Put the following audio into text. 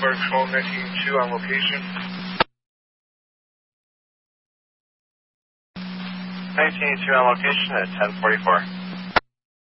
Fire Control 1982 on location. 1982 on location at 1044.